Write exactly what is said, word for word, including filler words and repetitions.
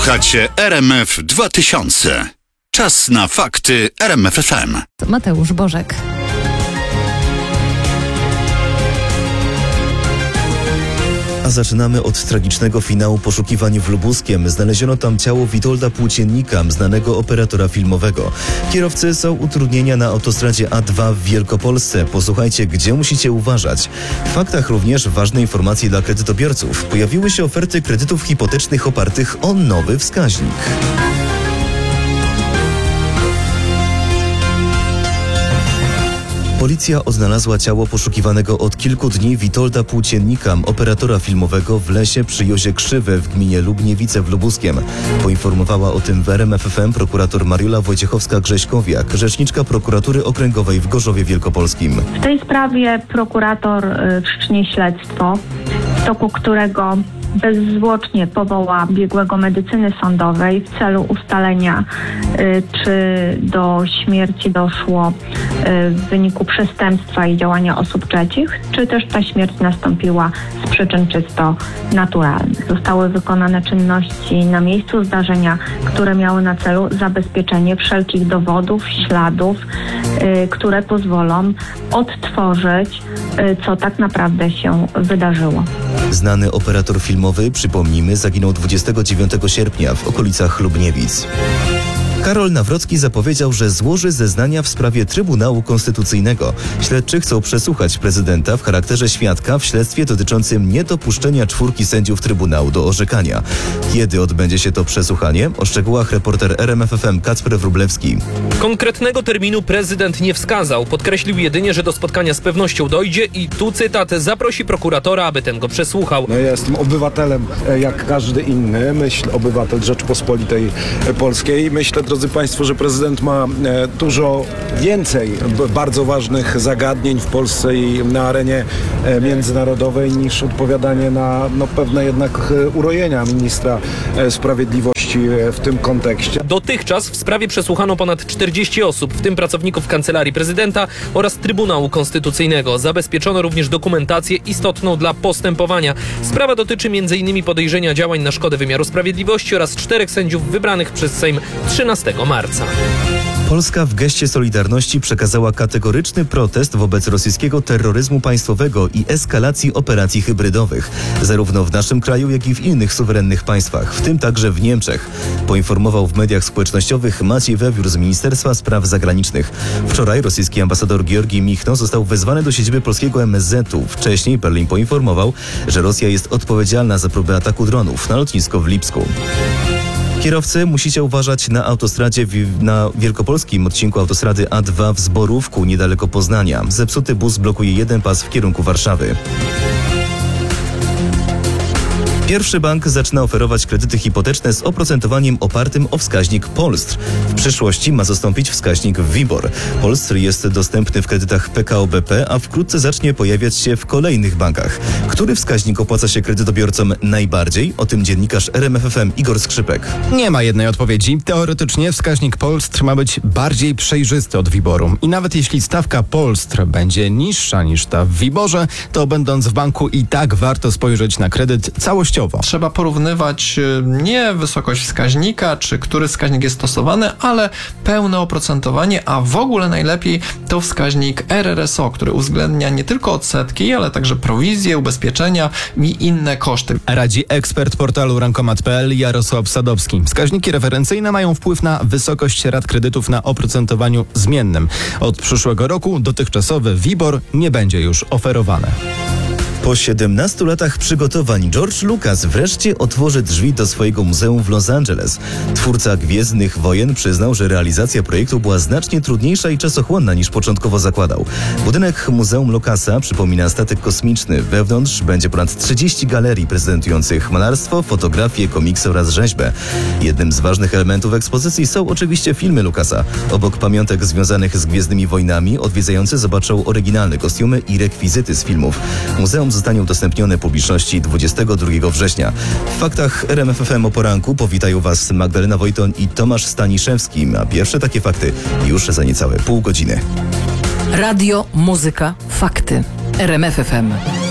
Słuchacie R M F dwa tysiące. Czas na fakty R M F F M. Mateusz Bożek. A zaczynamy od tragicznego finału poszukiwań w Lubuskiem. Znaleziono tam ciało Witolda Płóciennika, znanego operatora filmowego. Kierowcy są utrudnienia na autostradzie A dwa w Wielkopolsce. Posłuchajcie, gdzie musicie uważać. W faktach również ważne informacje dla kredytobiorców. Pojawiły się oferty kredytów hipotecznych opartych o nowy wskaźnik. Policja odnalazła ciało poszukiwanego od kilku dni Witolda Płóciennika, operatora filmowego w lesie przy Jozie Krzywe w gminie Lubniewice w Lubuskiem. Poinformowała o tym w R M F F M prokurator Mariola Wojciechowska-Grześkowiak, rzeczniczka prokuratury okręgowej w Gorzowie Wielkopolskim. W tej sprawie prokurator wszcznie śledztwo, w toku którego bezzwłocznie powoła biegłego medycyny sądowej w celu ustalenia, y, czy do śmierci doszło y, w wyniku przestępstwa i działania osób trzecich, czy też ta śmierć nastąpiła z przyczyn czysto naturalnych. Zostały wykonane czynności na miejscu zdarzenia, które miały na celu zabezpieczenie wszelkich dowodów, śladów, y, które pozwolą odtworzyć, y, co tak naprawdę się wydarzyło. Znany operator filmowy, przypomnijmy, zaginął dwudziestego dziewiątego sierpnia w okolicach Lubniewic. Karol Nawrocki zapowiedział, że złoży zeznania w sprawie Trybunału Konstytucyjnego. Śledczy chcą przesłuchać prezydenta w charakterze świadka w śledztwie dotyczącym niedopuszczenia czwórki sędziów Trybunału do orzekania. Kiedy odbędzie się to przesłuchanie? O szczegółach reporter R M F F M Kacper Wróblewski. Konkretnego terminu prezydent nie wskazał. Podkreślił jedynie, że do spotkania z pewnością dojdzie i tu cytat, zaprosi prokuratora, aby ten go przesłuchał. No ja jestem obywatelem jak każdy inny, myśl obywatel Rzeczypospolitej Polskiej. Myślę, drodzy Państwo, że prezydent ma dużo więcej bardzo ważnych zagadnień w Polsce i na arenie międzynarodowej niż odpowiadanie na no, pewne jednak urojenia ministra sprawiedliwości w tym kontekście. Dotychczas w sprawie przesłuchano ponad czterdzieści osób, w tym pracowników Kancelarii Prezydenta oraz Trybunału Konstytucyjnego. Zabezpieczono również dokumentację istotną dla postępowania. Sprawa dotyczy między innymi podejrzenia działań na szkodę wymiaru sprawiedliwości oraz czterech sędziów wybranych przez Sejm trzynastego marca. Polska w geście solidarności przekazała kategoryczny protest wobec rosyjskiego terroryzmu państwowego i eskalacji operacji hybrydowych, zarówno w naszym kraju, jak i w innych suwerennych państwach, w tym także w Niemczech, poinformował w mediach społecznościowych Maciej Wewiór z Ministerstwa Spraw Zagranicznych. Wczoraj rosyjski ambasador Georgij Michno został wezwany do siedziby polskiego M S Z-u. Wcześniej Berlin poinformował, że Rosja jest odpowiedzialna za próbę ataku dronów na lotnisko w Lipsku. Kierowcy, musicie uważać na autostradzie w, na wielkopolskim odcinku autostrady A dwa w Zborówku, niedaleko Poznania. Zepsuty bus blokuje jeden pas w kierunku Warszawy. Pierwszy bank zaczyna oferować kredyty hipoteczne z oprocentowaniem opartym o wskaźnik Polstr. W przyszłości ma zastąpić wskaźnik WIBOR. Polstr jest dostępny w kredytach P K O B P, a wkrótce zacznie pojawiać się w kolejnych bankach. Który wskaźnik opłaca się kredytobiorcom najbardziej? O tym dziennikarz R M F F M Igor Skrzypek. Nie ma jednej odpowiedzi. Teoretycznie wskaźnik Polstr ma być bardziej przejrzysty od WIBOR-u. I nawet jeśli stawka Polstr będzie niższa niż ta w WIBOR-ze, to będąc w banku i tak warto spojrzeć na kredyt całościowo. Trzeba porównywać nie wysokość wskaźnika, czy który wskaźnik jest stosowany, ale pełne oprocentowanie, a w ogóle najlepiej to wskaźnik R R S O, który uwzględnia nie tylko odsetki, ale także prowizje, ubezpieczenia i inne koszty. Radzi ekspert portalu rankomat kropka p l Jarosław Sadowski. Wskaźniki referencyjne mają wpływ na wysokość rat kredytów na oprocentowaniu zmiennym. Od przyszłego roku dotychczasowy WIBOR nie będzie już oferowany. Po siedemnastu latach przygotowań George Lucas wreszcie otworzy drzwi do swojego muzeum w Los Angeles. Twórca Gwiezdnych Wojen przyznał, że realizacja projektu była znacznie trudniejsza i czasochłonna niż początkowo zakładał. Budynek Muzeum Lucasa przypomina statek kosmiczny. Wewnątrz będzie ponad trzydzieści galerii prezentujących malarstwo, fotografię, komiksy oraz rzeźbę. Jednym z ważnych elementów ekspozycji są oczywiście filmy Lucasa. Obok pamiątek związanych z Gwiezdnymi Wojnami odwiedzający zobaczą oryginalne kostiumy i rekwizyty z filmów. Muzeum zostanie udostępnione publiczności dwudziestego drugiego września. W faktach R M F F M o poranku powitają Was Magdalena Wojton i Tomasz Staniszewski, a pierwsze takie fakty już za niecałe pół godziny. Radio, muzyka, fakty. R M F F M.